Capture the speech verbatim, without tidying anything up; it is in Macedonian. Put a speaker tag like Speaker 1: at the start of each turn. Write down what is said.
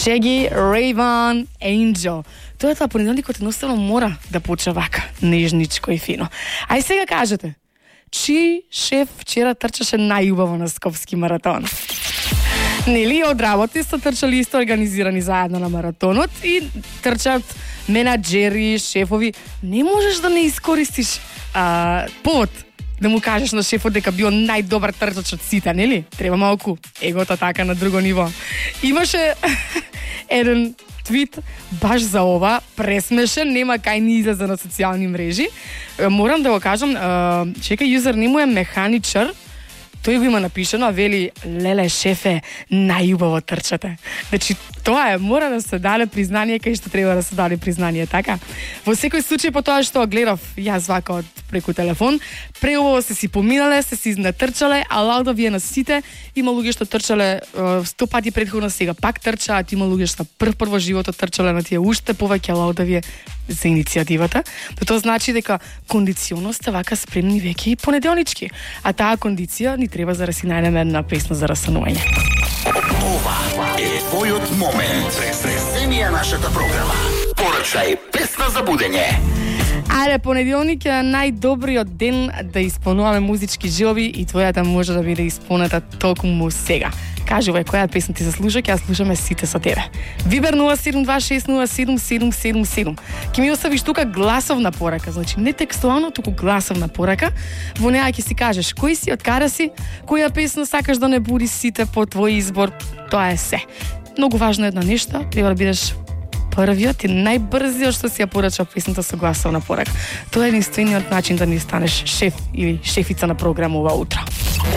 Speaker 1: Shaggy, Rayvon, Angel. Тоа е тоа, понеделникот едноставно мора да почне вака, нежничко и фино. Ај сега кажете, чиј шеф вчера трчаше најубаво на Скопски маратон? Нели, од работа сте трчали исто организирани заедно на маратонот и трчат менаџери, шефови. Не можеш да не искористиш а, повод да му кажеш на шефот дека био најдобар трчач од сите, нели? Треба малку егото така на друго ниво. Имаше еден твит баш за ова, пресмешен, нема кај ни излезе на социјални мрежи. Морам да го кажам, чека юзерним е механичар. Тој го има напишано, вели, леле, шефе, најубаво трчате. Значи, тоа е, мора да се даде признание кај што треба да се даде признание, така? Во секој случај, по тоа што гледав јас вака од преку телефон, преубаво се си поминале, се си натрчале, а лауда вие на сите, има луѓе што трчале сто пати претходно, сега пак трчаат, има луѓе што прв прв во животот трчале на тие уште повеќе лауда вие за иницијативата. Тоа значи дека кондиционно сте вака спремни веќе и понеделнички. А таа кондиција ни треба за да си најдеме една песна за расанување.
Speaker 2: Ова е твојот момент. Пресенија нашата програма. Порачај песна за будење.
Speaker 1: Ајде, понеделник е најдобриот ден да исполнуваме музички желби и твојата може да биде исполнета токму сега. Кажувај која песна ти заслужа, ќе ја слушаме сите со тебе. Вибер нула седум два шест нула седум седум седум седум. Ќе ми оставиш тука гласовна порака, значи не текстуално, туку гласовна порака. Во неа ќе си кажеш кој си, од каде си, која песна сакаш да не буди сите по твој избор. Тоа е се. Многу важно е една нешто, треба да бидеш првиот и најбрзиот што си ја порача песната со гласовна порака. Тоа е единствениот начин да не станеш шеф или шефица на програмова утро.